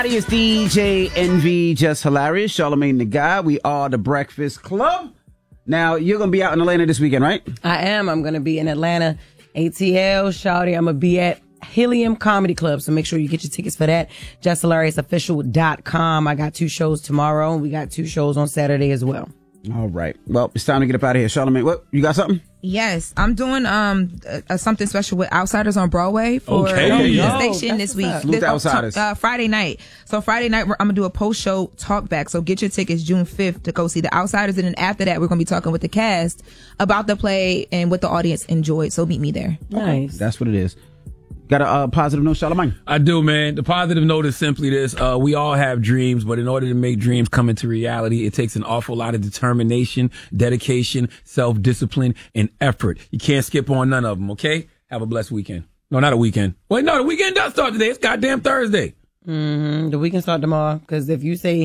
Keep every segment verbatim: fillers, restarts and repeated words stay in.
It's D J Envy, Just Hilarious, Charlamagne the Guy. We are the Breakfast Club. Now, you're going to be out in Atlanta this weekend, right? I am. I'm going to be in Atlanta, A T L, Shawty. I'm going to be at Helium Comedy Club, so make sure you get your tickets for that. just hilarious official dot com. I got two shows tomorrow, and we got two shows on Saturday as well. All right. Well, it's time to get up out of here. Charlamagne, what? You got something? Yes, I'm doing um uh, something special with Outsiders on Broadway for Okay, the yeah. station That's this week. what's up. Salute the Outsiders. Uh, Friday night. So Friday night, we're, I'm gonna do a post show talk back. So get your tickets June fifth to go see the Outsiders, and then after that, we're gonna be talking with the cast about the play and what the audience enjoyed. So meet me there. Nice. That's what it is. Got a uh, positive note, Charlamagne? I do, man. The positive note is simply this. Uh, we all have dreams, but in order to make dreams come into reality, it takes an awful lot of determination, dedication, self-discipline, and effort. You can't skip on none of them, okay? Have a blessed weekend. No, not a weekend. Wait, no, the weekend does start today. It's goddamn Thursday. Mm-hmm. The weekend start tomorrow, because if you say,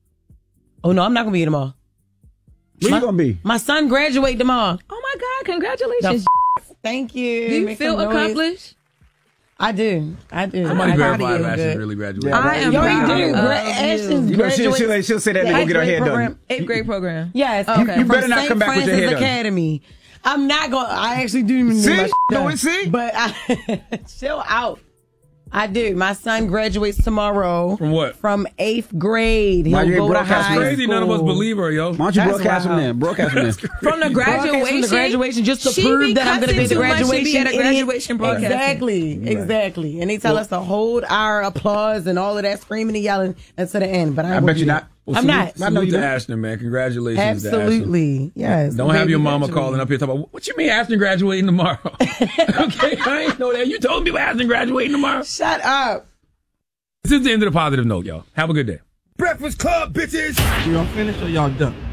oh, no, I'm not going to be here tomorrow. Where my, you going to be? My son graduate tomorrow. Oh, my God. Congratulations. The f- Thank you. Do you Make feel some noise. accomplished? I do. I do. Somebody I verify if feel Ashton good. really graduated. Yeah, I am Yo, proud he do. of Gra- you. Ashton's You know, she'll, graduates- she'll, she'll say that Yeah, and go get her eighth hair grade done. program. Eighth grade program. Yes. Okay. You, you better From not Saint come back with your Francis hair done. Academy. I'm not going. I actually do even See? do my shit Do done. it, see? But I, chill out. I do. My son graduates tomorrow. From what? From eighth grade. Why He'll you go to broadcast high Crazy, none of us school. believe her, yo. Why don't you That's broadcast from wild. there? Broadcast from there. From the Broadcast graduation. From the graduation, just to She prove be that I'm going to be at the cussing too much to graduation. be at a idiot. graduation broadcast. Exactly, exactly. And they tell us to hold our applause and all of that screaming and yelling until the end. But I, I bet you're not. Well, I'm salute, not. Salute I know you to don't. Ashton, man. Congratulations to Ashton. Absolutely, yes. Don't have Baby your mama graduating. calling up here talking about, what you mean Ashton graduating tomorrow? Okay, I ain't know that. You told me Ashton graduating tomorrow. Shut up. This is the end of the positive note, y'all. Have a good day. Breakfast Club, bitches! Y'all finished or y'all done?